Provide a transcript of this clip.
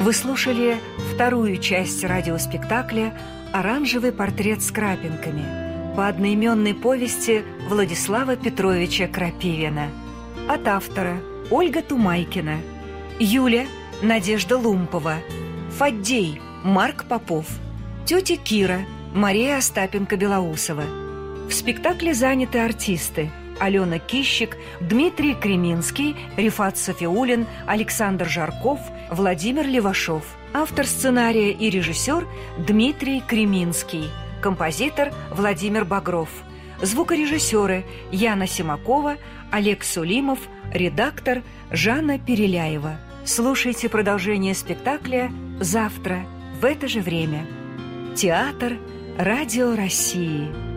Вы слушали вторую часть радиоспектакля «Оранжевый портрет с крапинками» по одноименной повести Владислава Петровича Крапивина. От автора Ольга Тумайкина, Юля Надежда Лумпова, Фаддей Марк Попов, тетя Кира Мария Остапенко-Белоусова. В спектакле заняты артисты: Алена Кищик, Дмитрий Креминский, Рифат Софиулин, Александр Жарков, Владимир Левашов. Автор сценария и режиссер Дмитрий Креминский. Композитор Владимир Багров. Звукорежиссеры Яна Симакова, Олег Сулимов, редактор Жанна Переляева. Слушайте продолжение спектакля завтра в это же время. Театр Радио России.